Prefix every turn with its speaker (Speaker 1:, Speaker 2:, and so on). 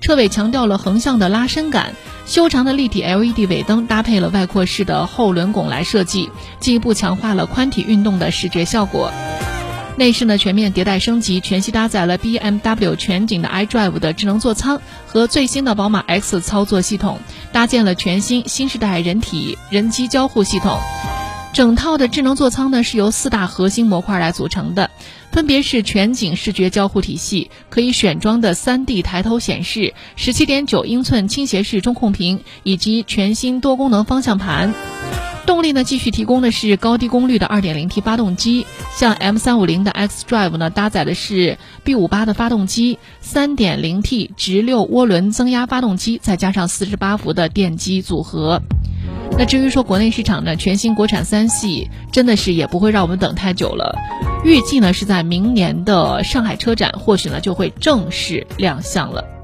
Speaker 1: 车尾强调了横向的拉伸感，修长的立体 LED 尾灯搭配了外扩式的后轮拱来设计，进一步强化了宽体运动的视觉效果。内饰呢全面迭代升级，全系搭载了 BMW 全景的 iDrive 的智能座舱和最新的宝马 X 操作系统，搭建了全新时代人机交互系统。整套的智能座舱呢是由4大核心模块来组成的，分别是全景视觉交互体系、可以选装的 3D 抬头显示、17.9英寸倾斜式中控屏以及全新多功能方向盘。动力呢继续提供的是高低功率的 2.0T 发动机，像 M350 的 xDrive 呢搭载的是 B58 的发动机， 3.0T 直6涡轮增压发动机，再加上48伏的电机组合。那至于说国内市场呢，全新国产3系真的是也不会让我们等太久了，预计呢是在明年的上海车展或许呢就会正式亮相了。